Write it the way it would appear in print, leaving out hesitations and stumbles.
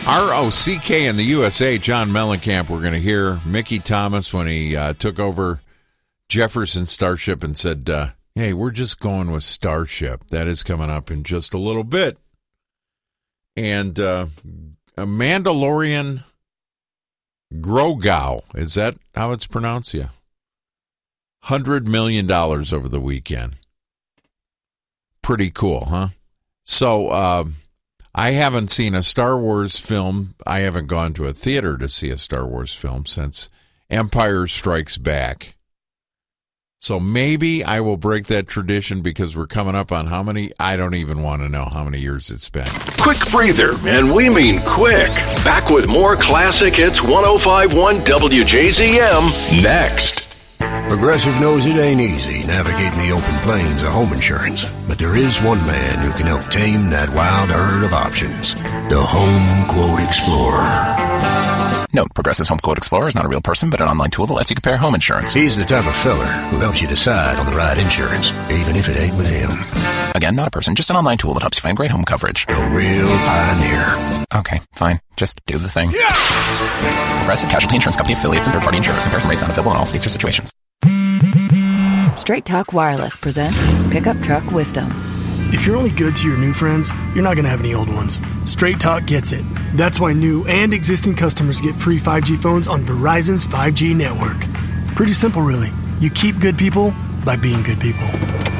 ROCK in the USA, John Mellencamp. We're going to hear Mickey Thomas when he took over Jefferson Starship and said, hey, we're just going with Starship. That is coming up in just a little bit. And a Mandalorian Grogu, is that how it's pronounced? Yeah. $100 million over the weekend. Pretty cool, huh? So, I haven't seen a Star Wars film. I haven't gone to a theater to see a Star Wars film since Empire Strikes Back. So maybe I will break that tradition because we're coming up on how many? I don't even want to know how many years it's been. Quick breather, and we mean quick. Back with more classic hits 105.1 WJZM next. Progressive knows it ain't easy navigating the open plains of home insurance, but there is one man who can help tame that wild herd of options. The Home Quote Explorer. Note, Progressive's Home Quote Explorer is not a real person, but an online tool that lets you compare home insurance. He's the type of fella who helps you decide on the right insurance, even if it ain't with him. Again, not a person, just an online tool that helps you find great home coverage. A real pioneer. Okay, fine. Just do the thing. Yeah! Progressive Casualty Insurance Company affiliates and third-party insurers. Comparison rates not available in all states or situations. Straight Talk Wireless presents Pickup Truck Wisdom. If you're only good to your new friends, you're not going to have any old ones. Straight Talk gets it. That's why new and existing customers get free 5G phones on Verizon's 5G network. Pretty simple, really. You keep good people by being good people.